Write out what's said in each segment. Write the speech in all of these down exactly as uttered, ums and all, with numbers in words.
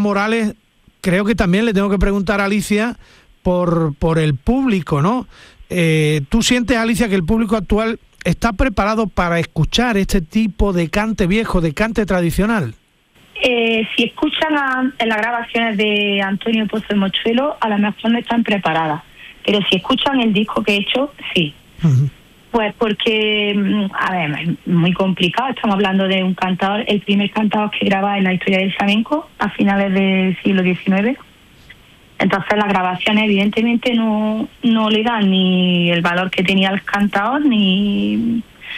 Morales, creo que también le tengo que preguntar a Alicia por, por el público, ¿no? Eh, ¿Tú sientes, Alicia, que el público actual está preparado para escuchar este tipo de cante viejo, de cante tradicional? Eh, si escuchan a, en las grabaciones de Antonio Pozo el Mochuelo, a lo mejor no están preparadas. Pero si escuchan el disco que he hecho, sí. Uh-huh. Pues porque, a ver, es muy complicado. Estamos hablando de un cantador, el primer cantador que graba en la historia del flamenco a finales del siglo diecinueve. Entonces las grabaciones evidentemente no, no le dan ni el valor que tenía el cantador, ni,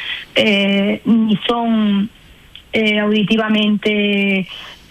eh, ni son eh, auditivamente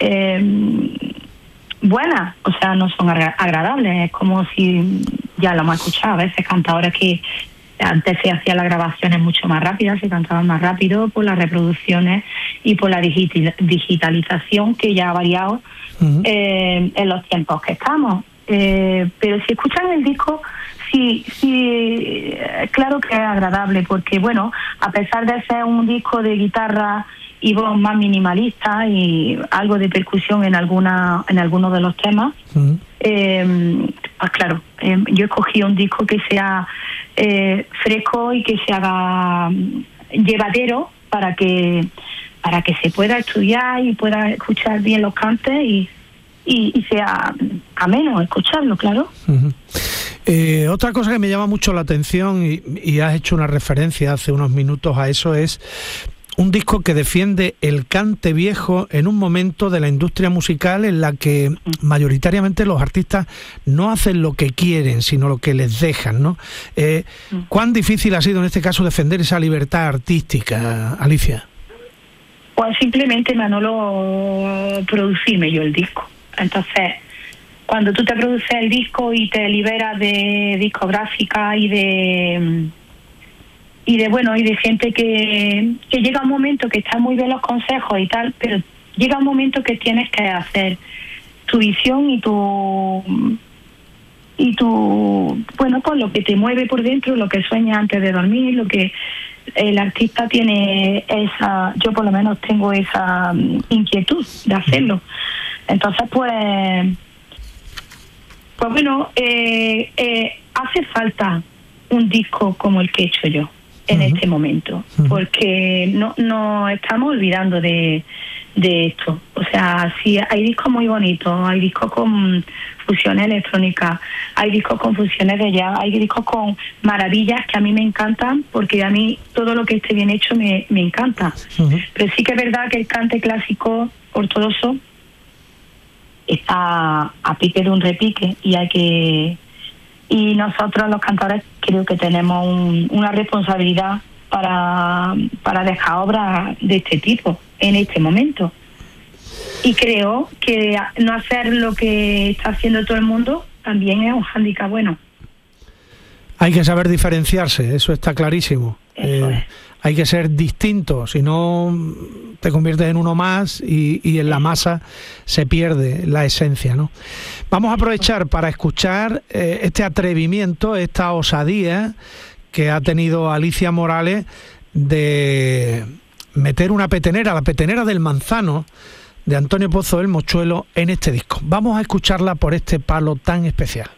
eh, buenas, o sea, no son agra- agradables. Es como si, ya lo hemos escuchado a veces, cantadores que antes se hacían las grabaciones mucho más rápidas, se cantaban más rápido por las reproducciones y por la digital, digitalización que ya ha variado uh-huh. eh, en los tiempos que estamos. Eh, pero si escuchan el disco, sí, sí, claro que es agradable, porque bueno, a pesar de ser un disco de guitarra y voz más minimalista y algo de percusión en alguna, en algunos de los temas, uh-huh. eh, pues claro, eh, yo escogí un disco que sea eh, fresco y que se haga llevadero para que para que se pueda estudiar y pueda escuchar bien los cantes y Y, y sea ameno escucharlo, claro. Uh-huh. Eh, otra cosa que me llama mucho la atención, y, y has hecho una referencia hace unos minutos a eso, es un disco que defiende el cante viejo en un momento de la industria musical en la que mayoritariamente los artistas no hacen lo que quieren, sino lo que les dejan, ¿no? Eh, ¿Cuán difícil ha sido en este caso defender esa libertad artística, Alicia? Pues simplemente, Manolo, producirme yo el disco. Entonces, cuando tú te produces el disco y te liberas de discográfica y de y de bueno y de gente que, que llega un momento que está muy bien los consejos y tal, pero llega un momento que tienes que hacer tu visión y tu y tu bueno pues lo que te mueve por dentro, lo que sueñas antes de dormir, lo que el artista tiene esa, yo por lo menos tengo esa inquietud de hacerlo. Entonces, pues, pues bueno, eh, eh, hace falta un disco como el que he hecho yo en uh-huh. este momento, uh-huh. porque no nos estamos olvidando de, de esto. O sea, sí, hay discos muy bonitos, hay discos con fusiones electrónicas, hay discos con fusiones de jazz, hay discos con maravillas que a mí me encantan, porque a mí todo lo que esté bien hecho me, me encanta. Uh-huh. Pero sí que es verdad que el cante clásico ortodoxo está a pique de un repique y hay que y nosotros los cantadores creo que tenemos un, una responsabilidad para para dejar obras de este tipo en este momento, y creo que no hacer lo que está haciendo todo el mundo también es un hándicap bueno. Hay que saber diferenciarse, eso está clarísimo. Eso eh, es. Hay que ser distinto, si no te conviertes en uno más y, y en la masa se pierde la esencia, ¿no? Vamos a aprovechar para escuchar eh, este atrevimiento, esta osadía que ha tenido Alicia Morales de meter una petenera, la petenera del Manzano, de Antonio Pozo el Mochuelo, en este disco. Vamos a escucharla por este palo tan especial.